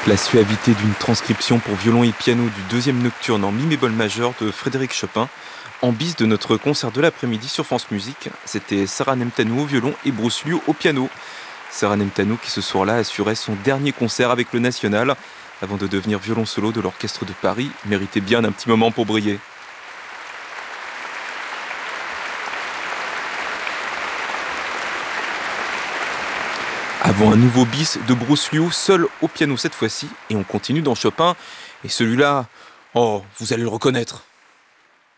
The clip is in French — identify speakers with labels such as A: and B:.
A: La suavité d'une transcription pour violon et piano du deuxième nocturne en mi bémol majeur de Frédéric Chopin, en bis de notre concert de l'après-midi sur France Musique. C'était Sarah Nemtanou au violon et Bruce Liu au piano. Sarah Nemtanou qui ce soir-là assurait son dernier concert avec le National, avant de devenir violon solo de l'Orchestre de Paris, méritait bien un petit moment pour briller. Avant un nouveau bis de Bruce Liu, seul au piano cette fois-ci, et on continue dans Chopin, et celui-là, oh, vous allez le reconnaître.